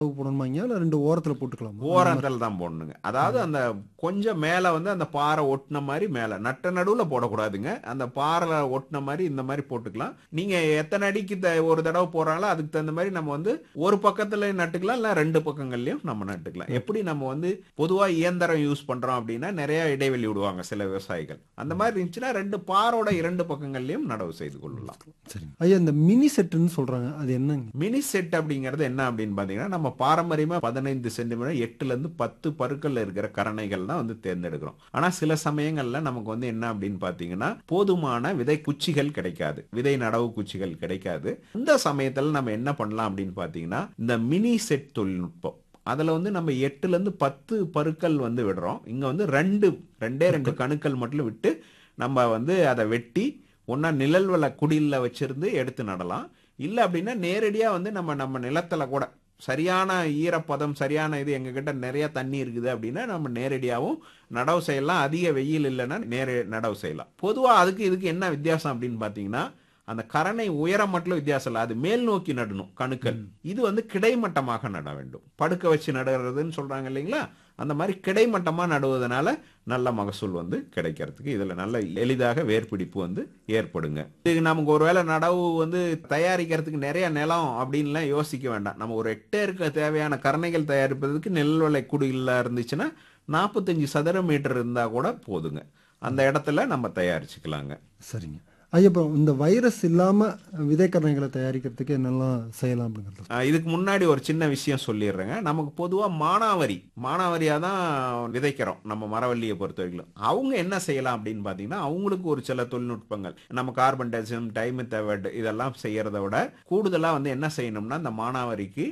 போடணுமாங்க? இல்ல 2 ஓரத்துல போட்டுக்கலாமா? அந்த மாரி. ஓரத்தில் தான் போடணுங்க. அதாவது அந்த கொஞ்சம் மேல வந்து அந்த பாறை ஒட்டுன மாரி மேல நட்ட நடுவுல போடக்கூடாதுங்க. அந்த பாறை ஒட்டுன மாரி இந்த மாரி போட்டுக்கலாம். நீங்க எத்தனை அடிக்கு ஒரு தடவை போடுறாங்களோ அதுக்கு தகுந்த மாரி நம்ம வந்து ஒரு பக்கத்துல நட்டுக்கலாம், இல்ல 2 பக்கங்கள்லயும் நம்ம நட்டுக்கலாம். நட்டு. எப்படி நம்ம வந்து பொதுவா இயந்திரம் யூஸ் பண்றோம் அப்படின்னா நிறைய இடைவெளி விடுவாங்க சில விவசாயிகள். அந்த மாரி இருந்துச்சுன்னா 2 பாரோட 2 பக்கங்கள்லயும் நடவு செய்து கொள்ளலாம். சரிங்க. ஐயா இந்த மினி செட்டுன்னு சொல்றாங்க. அது என்னங்க? மினி செட் அப்படிங்கிறது என்ன அப்படின்னு பாத்தீங்கன்னா நம்ம பாரம்பரியமா 15 சென்டிமீட்டர் 8ல இருந்து 10 பருக்கள்ல இருக்கிற கரணைகள் தான் வந்து தேர்ந்தெடுக்கிறோம். ஆனா சில சமயங்கள்ல நமக்கு வந்து என்ன அப்படின்னு பாத்தீங்கன்னா போதுமான விதை குச்சிகள் கிடைக்காது, விதை நடவு குச்சிகள் கிடைக்காது. இந்த சமயத்துல நம்ம என்ன பண்ணலாம் அப்படின்னு பாத்தீங்கன்னா இந்த மினி செட் தொழில்நுட்பம், அதுல வந்து நம்ம 8ல இருந்து 10 பருக்கள் வந்து விடுறோம். இங்க வந்து ரெண்டே 2 கணுக்கள் மட்டும் விட்டு நம்ம வந்து அதை வெட்டி ஒன்னா நிழல் வள குடில்ல வச்சிருந்து எடுத்து நடலாம். இல்ல அப்படின்னா நேரடியா வந்து நம்ம நம்ம நிலத்துல கூட சரியான ஈரப்பதம் சரியான இது எங்ககிட்ட நிறைய தண்ணி இருக்குது அப்படின்னா நம்ம நேரடியாகவும் நடவு செய்யலாம். அதிக வெயில் இல்லைன்னா நடவு செய்யலாம். பொதுவா அதுக்கு இதுக்கு என்ன வித்தியாசம் அப்படின்னு பாத்தீங்கன்னா அந்த கரணை உயரம் மட்டும் வித்தியாசம் இல்லை, அது மேல் நோக்கி நடணும் கணுக்கள். இது வந்து கிடைமட்டமாக நட வேண்டும். படுக்க வச்சு நடுறதுன்னு சொல்றாங்க இல்லைங்களா, அந்த மாதிரி கிடைமட்டமா நடுவதனால நல்ல மகசூல் வந்து கிடைக்கிறதுக்கு இதுல நல்ல எளிதாக வேர்பிடிப்பு வந்து ஏற்படுங்க. இது நமக்கு ஒருவேளை நடவு வந்து தயாரிக்கிறதுக்கு நிறைய நிலம் அப்படின்லாம் யோசிக்க வேண்டாம். நம்ம ஒரு ஹெக்டேருக்கு தேவையான கரணைகள் தயாரிப்பதற்கு நெல்வளை குடியில் இருந்துச்சுன்னா 45 சதுர மீட்டர் இருந்தா கூட போதுங்க. அந்த இடத்துல நம்ம தயாரிச்சுக்கலாங்க. சரிங்க. ஐயா இப்போ இந்த வைரஸ் இல்லாம விதைக்கரணைகளை தயாரிக்கிறதுக்கு என்னெல்லாம் செய்யலாம் அப்படிங்கிறது? இதுக்கு முன்னாடி ஒரு சின்ன விஷயம் சொல்லிடுறேங்க. நமக்கு பொதுவா மானாவரியா தான் விதைக்கிறோம் நம்ம மரவள்ளியை பொறுத்த வரைக்கும். அவங்க என்ன செய்யலாம் அப்படின்னு பாத்தீங்கன்னா அவங்களுக்கு ஒரு சில தொழில்நுட்பங்கள் நம்ம கார்பன் டெசியம் டைமித்தவட் இதெல்லாம் செய்யறத விட கூடுதலா வந்து என்ன செய்யணும்னா இந்த மானாவரிக்கு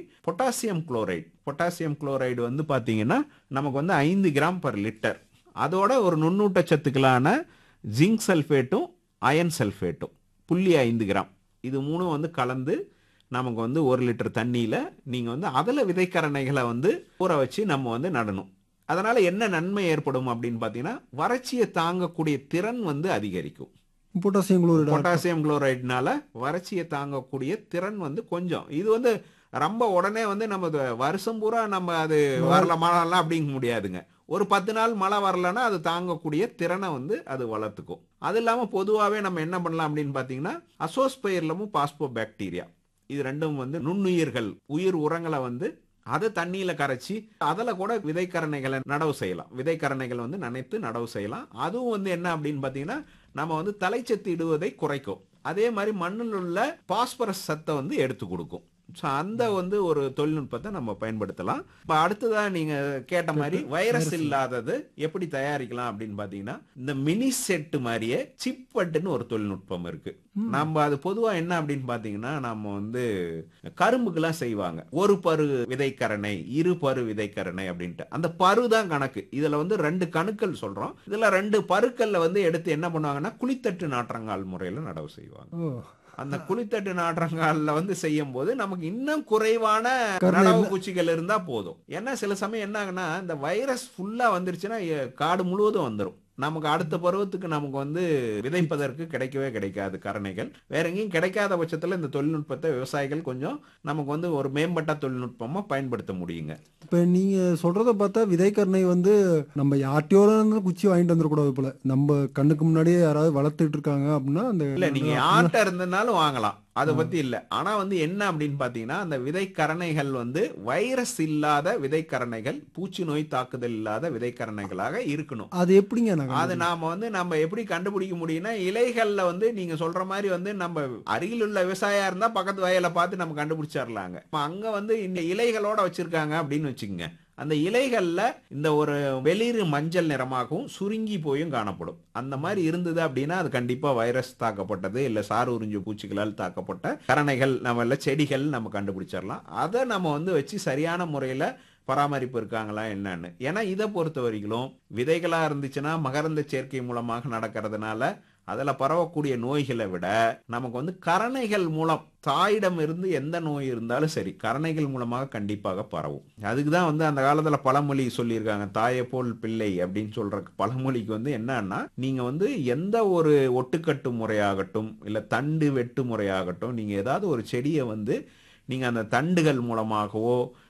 பொட்டாசியம் குளோரைடு வந்து பாத்தீங்கன்னா நமக்கு வந்து 5 கிராம் பர் லிட்டர், அதோட ஒரு நுண்ணூட்டச்சத்துக்களான ஜிங்க் சல்ஃபேட்டும் அயன் சல்ஃபேட்டும் 0.5 கிராம், இது மூணும் வந்து கலந்து நமக்கு வந்து 1 லிட்டர் தண்ணியில நீங்க வந்து அதில் விதைக்கரணைகளை வந்து ஊற வச்சு நம்ம வந்து நடணும். அதனால என்ன நன்மை ஏற்படும் அப்படின்னு பார்த்தீங்கன்னா வறட்சியை தாங்கக்கூடிய திறன் வந்து அதிகரிக்கும். Potassium chloride. பொட்டாசியம் குளோரைட்னால வறட்சியை தாங்கக்கூடிய திறன் வந்து கொஞ்சம் இது வந்து ரொம்ப உடனே வந்து நம்ம வருஷம் பூரா நம்ம அது வரலாம் அப்படிங்க முடியாதுங்க. ஒரு 10 நாள் மழை வரலன்னா அது தாங்கக்கூடிய திறனை வந்து அது வளர்த்துக்கும். அது இல்லாம பொதுவாகவே நம்ம என்ன பண்ணலாம் அப்படின்னு பார்த்தீங்கன்னா அசோஸ்பைர்லமும் பாஸ்போபாக்டீரியா இது ரெண்டும் வந்து நுண்ணுயிர்கள் உயிர் உரங்களை வந்து அதை தண்ணியில கரைச்சி அதில் கூட விதைக்கரணைகளை நடவு செய்யலாம். விதைக்கரணைகள் வந்து நனைத்து நடவு செய்யலாம். அதுவும் வந்து என்ன அப்படின்னு பார்த்தீங்கன்னா நம்ம வந்து தலைச்சத்து இடுவதை குறைக்கும். அதே மாதிரி மண்ணில் உள்ள பாஸ்பரஸ் சத்தை வந்து எடுத்து கொடுக்கும். ஸோ அந்த வந்து ஒரு தொழில்நுட்பத்தை நம்ம பயன்படுத்தலாம். இப்போ அடுத்ததா நீங்க கேட்ட மாதிரி வைரஸ் இல்லாதது எப்படி தயாரிக்கலாம் அப்படின்னு பாத்தீங்கன்னா இந்த மினி செட் மாதிரியே சிப்பட்டுன்னு ஒரு தொழில்நுட்பம் இருக்கு. நம்ம அது பொதுவா என்ன அப்படின்னு பாத்தீங்கன்னா நம்ம வந்து கரும்புக்கெல்லாம் செய்வாங்க ஒரு பரு விதைக்கரணை இரு பரு விதைக்கரணை அப்படின்ட்டு. அந்த பரு தான் கணக்கு. இதுல வந்து 2 கணுக்கள் சொல்றோம். இதுல 2 பருக்கள்ல வந்து எடுத்து என்ன பண்ணுவாங்கன்னா குழித்தட்டு நாற்றங்கால் முறையில நடவு செய்வாங்க. அந்த குழித்தட்டு நாற்றங்கால்ல வந்து செய்யும் போது நமக்கு இன்னும் குறைவான நடவு பூச்சிகள் இருந்தா போதும். ஏன்னா சில சமயம் என்ன ஆகுனா இந்த வைரஸ் ஃபுல்லா வந்துருச்சுன்னா காடு முழுவதும் வந்துடும். நமக்கு அடுத்த பருவத்துக்கு நமக்கு வந்து விதைப்பதற்கு கிடைக்கவே கிடைக்காது கரணைகள். வேற எங்கேயும் கிடைக்காத பட்சத்தில் இந்த தொழில்நுட்பத்தை விவசாயிகள் கொஞ்சம் நமக்கு வந்து ஒரு மேம்பட்ட தொழில்நுட்பமா பயன்படுத்த முடியுங்க. இப்போ நீங்க சொல்றத பார்த்தா விதைக்கரணை வந்து நம்ம யார்ட்டையோட இருந்து குச்சி வாங்கிட்டு வந்துடக்கூடாது போல. நம்ம கண்ணுக்கு முன்னாடியே யாராவது வளர்த்துட்டு இருக்காங்க அப்படின்னா அந்த இல்ல நீங்க யார்கிட்ட இருந்தனாலும் வாங்கலாம், அதை பத்தி இல்ல. ஆனா வந்து என்ன அப்படின்னு பாத்தீங்கன்னா அந்த விதைக்கரணைகள் வந்து வைரஸ் இல்லாத விதைக்கரணைகள், பூச்சி நோய் தாக்குதல் இல்லாத விதைக்கரணைகளாக இருக்கணும். அது எப்படிங்க? அது நம்ம எப்படி கண்டுபிடிக்க முடியும்னா இலைகள்ல வந்து நீங்க சொல்ற மாதிரி வந்து நம்ம அருகில் உள்ள விவசாயியா இருந்தா பக்கத்து வயலை பார்த்து நம்ம கண்டுபிடிச்சிடலாங்க. அங்க வந்து இந்த இலைகளோட வச்சிருக்காங்க அப்படின்னு வச்சுக்கோங்க. அந்த இலைகள்ல இந்த ஒரு வெளிர் மஞ்சள் நிறமாகவும் சுருங்கி போயும் காணப்படும். அந்த மாதிரி இருந்தது அப்படின்னா அது கண்டிப்பா வைரஸ் தாக்கப்பட்டது இல்ல சாறு உறிஞ்சு பூச்சிகளால் தாக்கப்பட்ட கரணைகள் நம்ம செடிகள் நம்ம கண்டுபிடிச்சிடலாம். அதை நம்ம வந்து வச்சு சரியான முறையில பராமரிப்பு இருக்காங்களா என்னன்னு. ஏன்னா இதை பொறுத்த வரைக்கும் விதைகளா இருந்துச்சுன்னா மகரந்த சேர்க்கை மூலமாக நடக்கிறதுனால அதில் பரவக்கூடிய நோய்களை விட நமக்கு வந்து கரணைகள் மூலம் தாயிடம் இருந்து எந்த நோய் இருந்தாலும் சரி கரணைகள் மூலமாக கண்டிப்பாக பரவும். அதுக்கு தான் வந்து அந்த காலத்தில் பழமொழி சொல்லியிருக்காங்க, தாயை போல் பிள்ளை அப்படின்னு சொல்ற பழமொழிக்கு வந்து என்னன்னா நீங்க வந்து எந்த ஒரு ஒட்டுக்கட்டு முறையாகட்டும் இல்லை தண்டு வெட்டு முறையாகட்டும் நீங்க ஏதாவது ஒரு செடியை வந்து நீங்க அந்த தண்டுகள் மூலமாகவோ